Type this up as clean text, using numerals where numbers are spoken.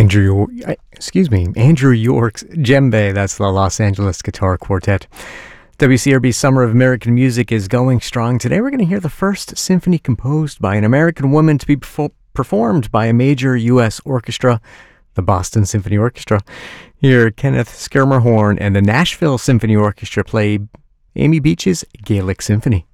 Andrew York's Djembe. That's the Los Angeles Guitar Quartet. WCRB's Summer of American Music is going strong. Today we're going to hear the first symphony composed by an American woman to be performed by a major U.S. orchestra, the Boston Symphony Orchestra. Here, Kenneth Schermerhorn and the Nashville Symphony Orchestra play Amy Beach's Gaelic Symphony.